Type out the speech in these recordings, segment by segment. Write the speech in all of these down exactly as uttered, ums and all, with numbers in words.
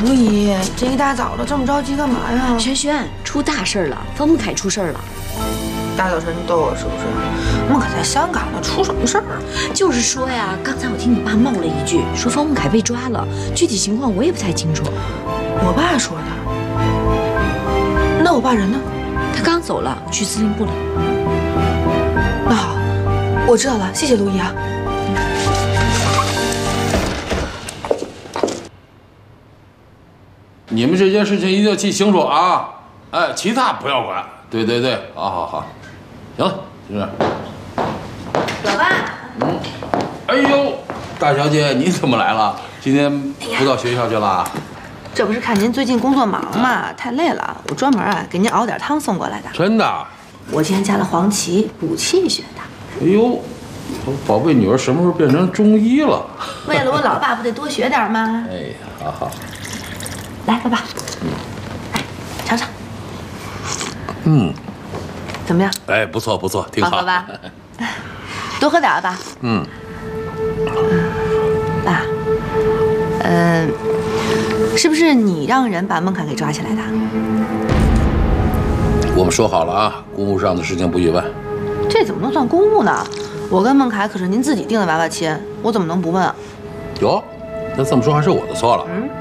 陆姨，这一大早的这么着急干嘛呀？ 轩轩，出大事了，方梦凯出事了。 大早晨你逗我是不是？孟凯在香港呢，出什么事儿了？ 就是说呀，刚才我听你爸冒了一句，说方梦凯被抓了，具体情况我也不太清楚。 我爸说的。那我爸人呢？ 他刚走了，去司令部了。 那好，我知道了，谢谢陆姨啊。 你们这件事情一定要记清楚啊！哎，其他不要管。对对对，好好好，行了，就这样。 老爸， 嗯，哎呦，大小姐你怎么来了？今天不到学校去了？ 这不是看您最近工作忙嘛，太累了，我专门啊给您熬点汤送过来的。 真的？ 我今天加了黄芪，补气血的。 哎呦，我宝贝女儿什么时候变成中医了？ 为了我老爸，不得多学点吗？ 哎，好好。 来，老爸，来尝尝。 嗯， 怎么样？ 哎，不错不错，挺好。 好喝吧？多喝点啊，爸。 嗯。 爸，嗯、呃，是不是你让人把孟凯给抓起来的？ 我们说好了啊，公务上的事情不许问。 这怎么能算公务呢？我跟孟凯可是您自己定的娃娃亲，我怎么能不问啊？ 哟，那这么说还是我的错了。嗯。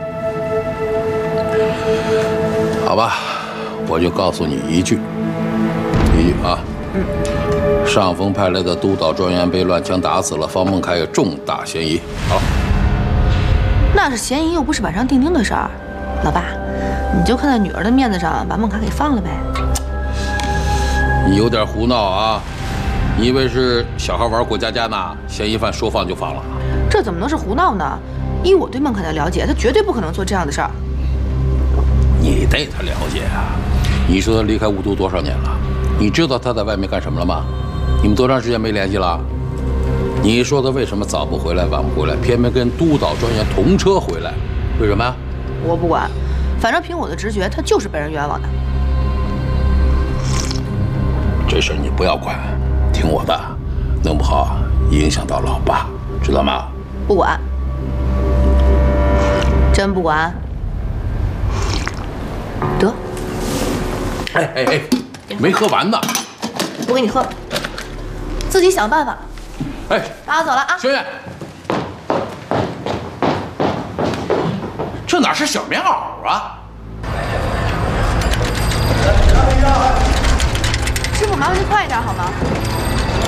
好吧，我就告诉你一句，一句啊，嗯，上峰派来的督导专员被乱枪打死了，方孟凯有重大嫌疑。好， 那是嫌疑，又不是板上钉钉的事儿。老爸，你就看在女儿的面子上，把孟凯给放了呗。 你有点胡闹啊！你以为是小孩玩过家家呢？嫌疑犯说放就放了？ 这怎么能是胡闹呢？依我对孟凯的了解，他绝对不可能做这样的事儿。 你对他了解啊？你说他离开雾都多少年了？你知道他在外面干什么了吗？你们多长时间没联系了？你说他为什么早不回来晚不回来，偏偏跟督导专员同车回来？为什么呀？ 我不管，反正凭我的直觉，他就是被人冤枉的。 这事儿你不要管，听我的，弄不好影响到老爸，知道吗？ 不管，真不管。 得， 哎哎哎，没喝完呢， 不给你喝，自己想办法。 哎， 爸，我走了啊。 轩轩，这哪是小棉袄啊？ 师傅，麻烦您快一点好吗？